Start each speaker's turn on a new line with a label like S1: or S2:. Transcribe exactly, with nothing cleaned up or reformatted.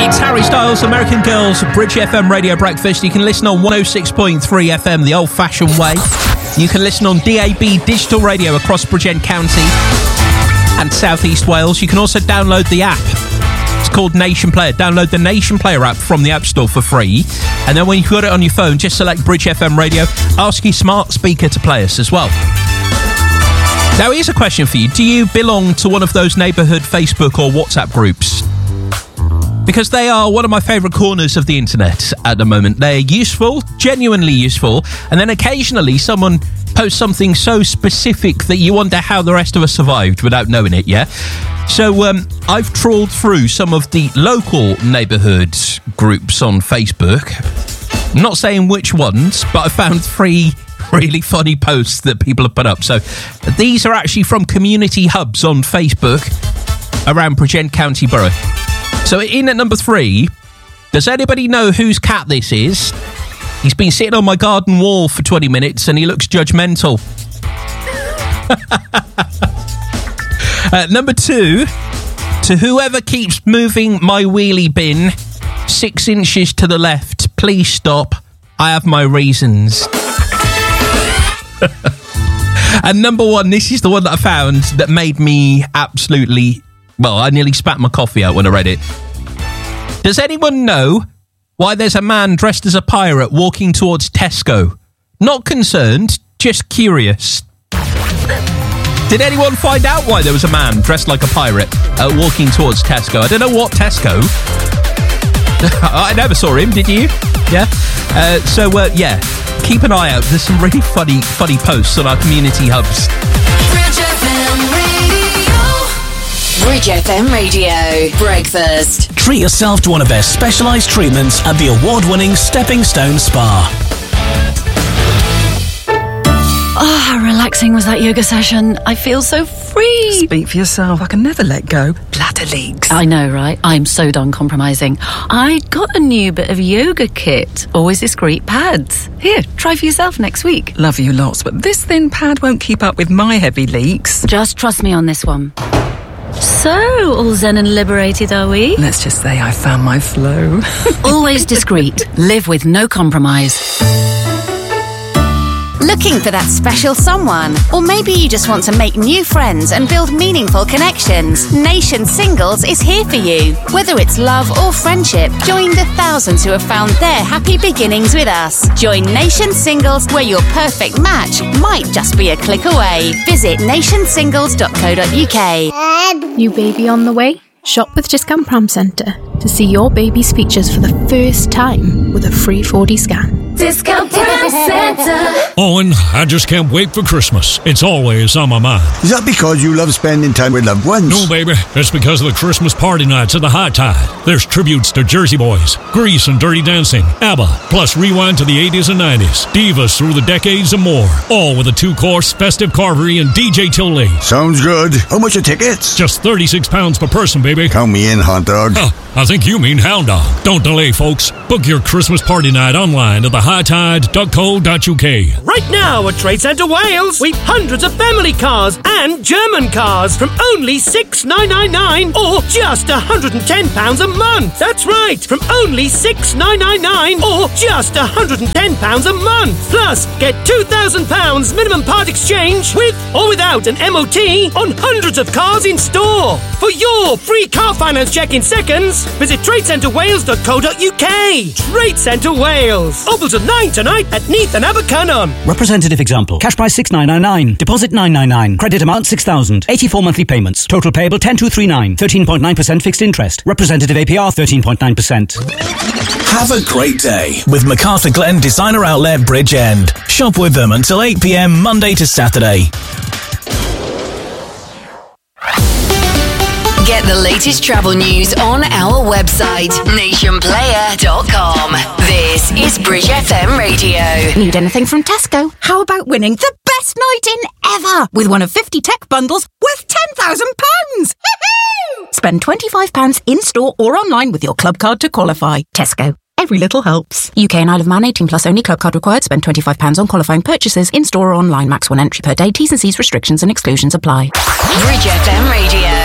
S1: It's Harry Styles, American Girls, Bridge F M Radio Breakfast. You can listen on one oh six point three F M the old-fashioned way. You can listen on D A B digital radio across Bridgend County and South East Wales. You can also download the app. It's called Nation Player. Download the Nation Player app from the App Store for free. And then when you've got it on your phone, just select Bridge F M Radio. Ask your smart speaker to play us as well. Now, here's a question for you. Do you belong to one of those neighbourhood Facebook or WhatsApp groups? Because they are one of my favourite corners of the internet at the moment. They're useful, genuinely useful, and then occasionally someone posts something so specific that you wonder how the rest of us survived without knowing it, yeah? So um, I've trawled through some of the local neighbourhood groups on Facebook. I'm not saying which ones, but I found three really funny posts that people have put up. So these are actually from community hubs on Facebook around Bridgend County Borough. So in at number three, does anybody know whose cat this is? He's been sitting on my garden wall for twenty minutes and he looks judgmental. uh, number two, to whoever keeps moving my wheelie bin six inches to the left, please stop. I have my reasons. And number one, this is the one that I found that made me absolutely... Well, I nearly spat my coffee out when I read it. Does anyone know why there's a man dressed as a pirate walking towards Tesco? Not concerned, just curious. Did anyone find out why there was a man dressed like a pirate uh, walking towards Tesco? I don't know what Tesco. I never saw him, did you? Yeah? Uh, so, uh, yeah, keep an eye out. There's some really funny, funny posts on our community hubs.
S2: Bridge F M Radio Breakfast.
S3: Treat yourself to one of their specialised treatments at the award-winning Stepping Stone Spa.
S4: Oh, how relaxing was that yoga session. I feel so free.
S5: Speak for yourself. I can never let go. Bladder leaks.
S4: I know, right? I'm so done compromising. I got a new bit of yoga kit. Always discreet pads. Here, try for yourself next week.
S5: Love you lots, but this thin pad won't keep up with my heavy leaks.
S4: Just trust me on this one. So, all zen and liberated, are we?
S5: Let's just say I found my flow.
S4: Always discreet. Live with no compromise.
S2: Looking for that special someone? Or maybe you just want to make new friends and build meaningful connections? Nation Singles is here for you. Whether it's love or friendship, join the thousands who have found their happy beginnings with us. Join Nation Singles, where your perfect match might just be a click away. Visit nation singles dot co dot uk.
S6: New baby on the way? Shop with Discount Pram Centre to see your baby's features for the first time with a free four D scan.
S7: Discount Pram Centre.
S8: Owen, I just can't wait for Christmas. It's always on my mind.
S9: Is that because you love spending time with loved ones?
S8: No, baby. It's because of the Christmas party nights at the High Tide. There's tributes to Jersey Boys, Grease and Dirty Dancing, ABBA, plus rewind to the eighties and nineties, divas through the decades and more. All with a two-course festive carvery and D J till late.
S9: Sounds good. How much are tickets?
S8: Just thirty-six pounds per person, baby.
S9: Count me in, hot dog.
S8: Oh, I think you mean hound dog. Don't delay, folks. Book your Christmas party night online at the high tide dot co dot uk.
S10: Right now at Trade Centre Wales, we've hundreds of family cars and German cars from only six thousand nine hundred ninety-nine pounds or just one hundred ten pounds a month. That's right, from only six thousand nine hundred ninety-nine pounds or just one hundred ten pounds a month. Plus, get two thousand pounds minimum part exchange with or without an M O T on hundreds of cars in store. For your free car finance check in seconds, visit trade centre wales dot co dot uk. Trade Centre Wales. Offers are nine tonight at Neath and Abercynon.
S3: Representative example. Cash price six thousand nine hundred ninety-nine. Deposit nine hundred ninety-nine. Credit amount six thousand. eighty-four monthly payments. Total payable ten thousand two hundred thirty-nine. thirteen point nine percent fixed interest. Representative A P R thirteen point nine percent. Have a great day with MacArthur Glen Designer Outlet Bridgend. Shop with them until eight p.m. Monday to Saturday.
S2: Get the latest travel news on our website, nation player dot com. This is Bridge F M Radio.
S6: Need anything from Tesco? How about winning the best night in ever with one of fifty tech bundles worth ten thousand pounds? Spend twenty-five pounds in-store or online with your club card to qualify. Tesco. Every little helps. U K and Isle of Man, eighteen plus only. Club card required. Spend twenty-five pounds on qualifying purchases in-store or online. Max one entry per day. T's and C's restrictions and exclusions apply.
S2: Bridge F M Radio.